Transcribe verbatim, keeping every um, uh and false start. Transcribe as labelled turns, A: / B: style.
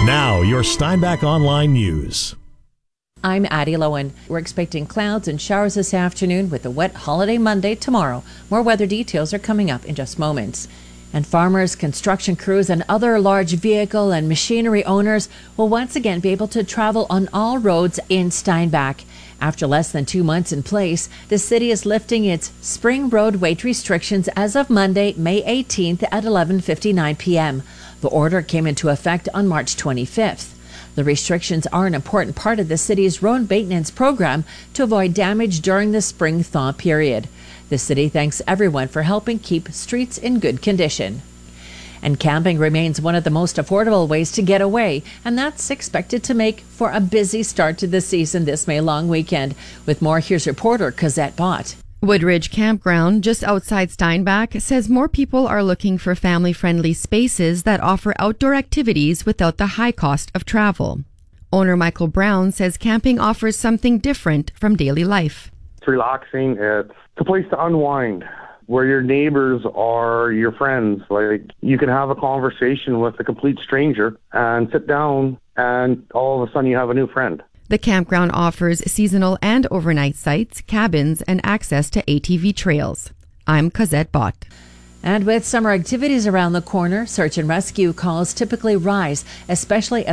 A: Now, your Steinbach Online News.
B: I'm Addie Lowen. We're expecting clouds and showers this afternoon with a wet holiday Monday tomorrow. More weather details are coming up in just moments. And farmers, construction crews, and other large vehicle and machinery owners will once again be able to travel on all roads in Steinbach. After less than two months in place, the city is lifting its spring road weight restrictions as of Monday, May eighteenth at eleven fifty-nine p.m. The order came into effect on March twenty-fifth. The restrictions are an important part of the city's road maintenance program to avoid damage during the spring thaw period. The city thanks everyone for helping keep streets in good condition. And camping remains one of the most affordable ways to get away, and that's expected to make for a busy start to the season this May long weekend. With more, here's reporter Cosette Bott.
C: Woodridge Campground, just outside Steinbach, says more people are looking for family-friendly spaces that offer outdoor activities without the high cost of travel. Owner Michael Brown says camping offers something different from daily life.
D: It's relaxing. It's a place to unwind, where your neighbors are your friends. Like, you can have a conversation with a complete stranger and sit down, and all of a sudden you have a new friend.
C: The campground offers seasonal and overnight sites, cabins, and access to A T V trails. I'm Cosette Bott.
B: And with summer activities around the corner, search and rescue calls typically rise, especially